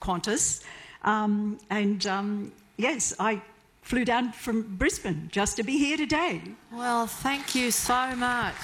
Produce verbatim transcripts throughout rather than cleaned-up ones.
Qantas. Um, and um, yes, I flew down from Brisbane just to be here today. Well, thank you so much.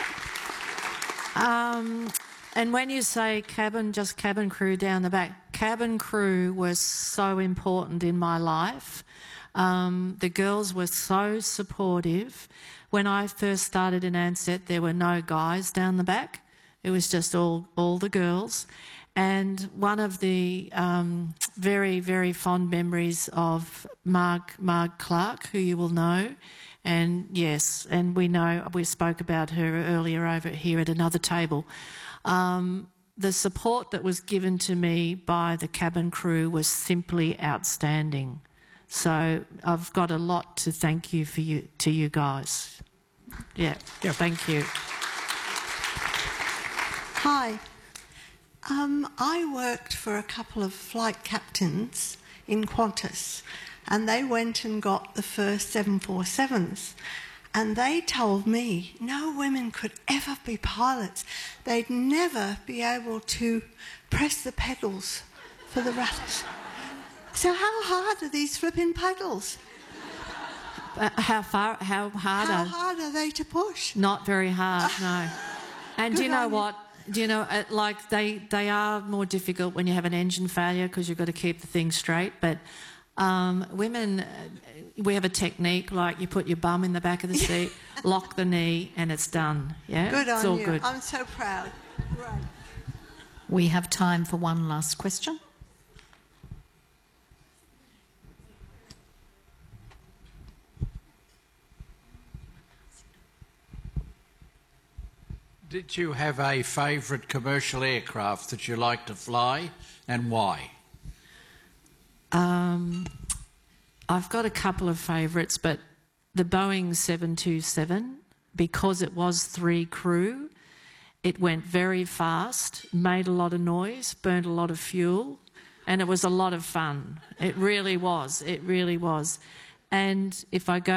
Um, and when you say cabin, just cabin crew down the back, cabin crew was so important in my life. Um, the girls were so supportive. When I first started in Ansett, there were no guys down the back. It was just all, all the girls. And one of the um, very, very fond memories of Marg, Marg Clark, who you will know, and yes, and we know, we spoke about her earlier over here at another table. Um, the support that was given to me by the cabin crew was simply outstanding. So I've got a lot to thank you for you to you guys. Yeah, yeah. Thank you. Hi. Um, I worked for a couple of flight captains in Qantas, and they went and got the first seven forty-sevens, and they told me no women could ever be pilots. They'd never be able to press the pedals for the rudders. So how hard are these flipping pedals? Uh, how far? How hard? How are, hard are they to push? Not very hard, no. And do you know on you. what? Do you know, uh, like, they, they are more difficult when you have an engine failure because you've got to keep the thing straight. But um, women, uh, we have a technique, like you put your bum in the back of the seat, lock the knee, and it's done. Yeah, Good it's on all you. good. I'm so proud. Right. We have time for one last question. Did you have a favourite commercial aircraft that you like to fly, and why? Um, I've got a couple of favourites, but the Boeing seven twenty-seven, because it was three crew, it went very fast, made a lot of noise, burned a lot of fuel, and it was a lot of fun. It really was. It really was. And if I go